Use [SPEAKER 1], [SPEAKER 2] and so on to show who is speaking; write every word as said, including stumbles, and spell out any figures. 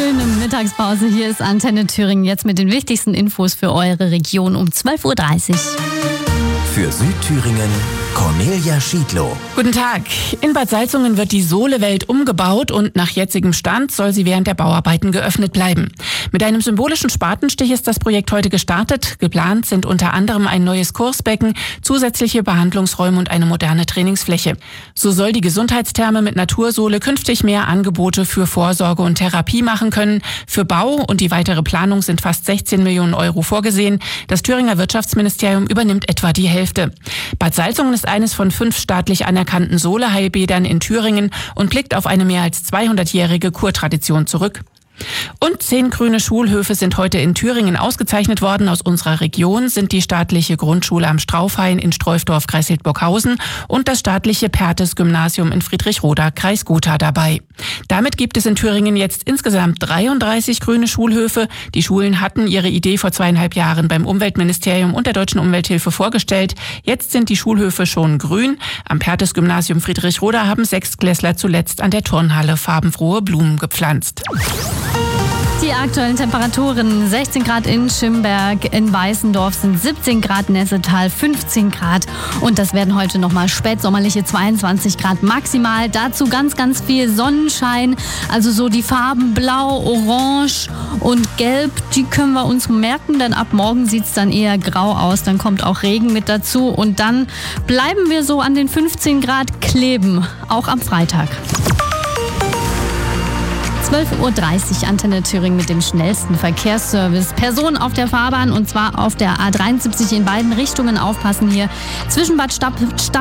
[SPEAKER 1] Schöne Mittagspause. Hier ist Antenne Thüringen jetzt mit den wichtigsten Infos für eure Region um zwölf Uhr dreißig.
[SPEAKER 2] Für Südthüringen Cornelia Schiedlow.
[SPEAKER 3] Guten Tag. In Bad Salzungen wird die Sohlewelt umgebaut und nach jetzigem Stand soll sie während der Bauarbeiten geöffnet bleiben. Mit einem symbolischen Spatenstich ist das Projekt heute gestartet. Geplant sind unter anderem ein neues Kursbecken, zusätzliche Behandlungsräume und eine moderne Trainingsfläche. So soll die Gesundheitstherme mit Natursohle künftig mehr Angebote für Vorsorge und Therapie machen können. Für Bau und die weitere Planung sind fast sechzehn Millionen Euro vorgesehen. Das Thüringer Wirtschaftsministerium übernimmt etwa die Hälfte. Bad Salzungen ist eines von fünf staatlich anerkannten Sohle-Heilbädern in Thüringen und blickt auf eine mehr als zweihundertjährige Kurtradition zurück. Und zehn grüne Schulhöfe sind heute in Thüringen ausgezeichnet worden. Aus unserer Region sind die staatliche Grundschule am Straufhain in Streufdorf, Kreis Hildburghausen und das staatliche Perthes-Gymnasium in Friedrichroda, Kreis Gotha dabei. Damit gibt es in Thüringen jetzt insgesamt dreiunddreißig grüne Schulhöfe. Die Schulen hatten ihre Idee vor zweieinhalb Jahren beim Umweltministerium und der Deutschen Umwelthilfe vorgestellt. Jetzt sind die Schulhöfe schon grün. Am Perthes-Gymnasium Friedrichroda haben Sechstklässler zuletzt an der Turnhalle farbenfrohe Blumen gepflanzt.
[SPEAKER 1] Die aktuellen Temperaturen: sechzehn Grad in Schimberg, in Weißendorf sind siebzehn Grad, Nessetal fünfzehn Grad und das werden heute nochmal spätsommerliche zweiundzwanzig Grad maximal. Dazu ganz, ganz viel Sonnenschein, also so die Farben Blau, Orange und Gelb, die können wir uns merken, denn ab morgen sieht es dann eher grau aus, dann kommt auch Regen mit dazu und dann bleiben wir so an den fünfzehn Grad kleben, auch am Freitag. zwölf Uhr dreißig, Antenne Thüringen mit dem schnellsten Verkehrsservice. Personen auf der Fahrbahn und zwar auf der A dreiundsiebzig in beiden Richtungen aufpassen hier. Zwischen Bad Stapp